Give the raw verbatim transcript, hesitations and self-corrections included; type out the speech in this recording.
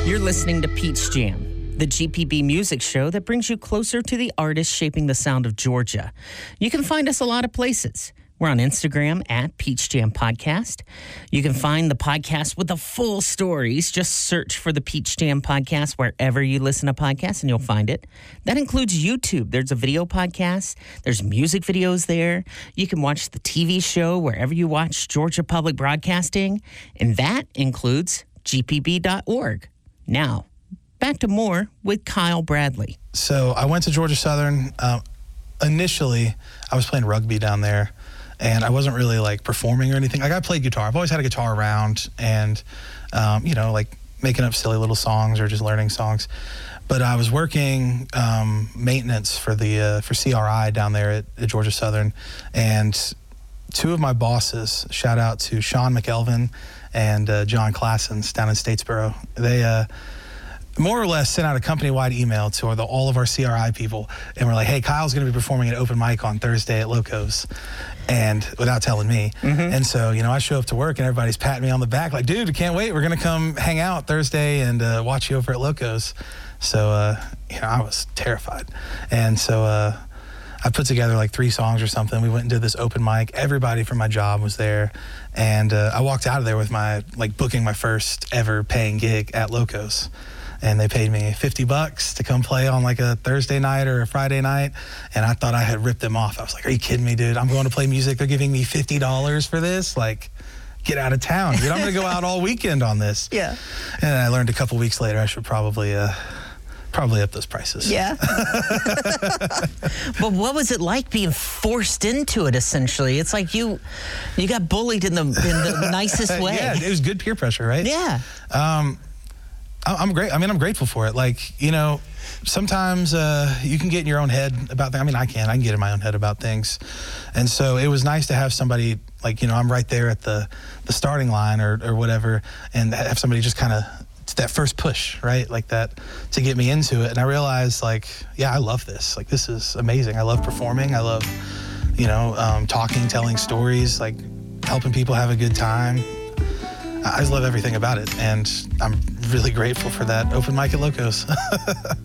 You're listening to Peach Jam, the G P B music show that brings you closer to the artists shaping the sound of Georgia. You can find us a lot of places. We're on Instagram at Peach Jam Podcast. You can find the podcast with the full stories. Just search for the Peach Jam Podcast wherever you listen to podcasts and you'll find it. That includes YouTube. There's a video podcast. There's music videos there. You can watch the T V show wherever you watch Georgia Public Broadcasting. And that includes G P B dot org. Now, back to more with Kyle Bradley. So I went to Georgia Southern. Um, initially, I was playing rugby down there. And I wasn't really like performing or anything. Like I played guitar. I've always had a guitar around and, um, you know, like making up silly little songs or just learning songs. But I was working um, maintenance for the uh, for C R I down there at, at Georgia Southern. And two of my bosses, shout out to Sean McElvin and uh, John Classens down in Statesboro. They uh, more or less sent out a company-wide email to the, all of our C R I people. And we're like, hey, Kyle's going to be performing an open mic on Thursday at Locos. And without telling me. Mm-hmm. And so, you know, I show up to work and everybody's patting me on the back like, dude, I can't wait. We're going to come hang out Thursday and uh, watch you over at Locos. So, uh, you know, I was terrified. And so uh, I put together like three songs or something. We went and did this open mic. Everybody from my job was there. And uh, I walked out of there with my, like, booking my first ever paying gig at Locos. And they paid me fifty bucks to come play on like a Thursday night or a Friday night. And I thought I had ripped them off. I was like, are you kidding me, dude? I'm going to play music. They're giving me fifty dollars for this? Like, get out of town, dude. I'm going to go out all weekend on this. Yeah. And I learned a couple weeks later I should probably, uh, probably up those prices. Yeah. But what was it like being forced into it, essentially? It's like you you got bullied in the, in the nicest way. Yeah, it was good peer pressure, right? Yeah. Um, I'm great. I mean, I'm grateful for it. Like, you know, sometimes uh, you can get in your own head about things. I mean, I can. I can get in my own head about things. And so it was nice to have somebody, like, you know, I'm right there at the, the starting line or, or whatever, and have somebody just kind of, that first push, right? Like that, to get me into it. And I realized, like, yeah, I love this. Like, this is amazing. I love performing. I love, you know, um, talking, telling stories, like helping people have a good time. I just love everything about it, and I'm really grateful for that open mic at Locos.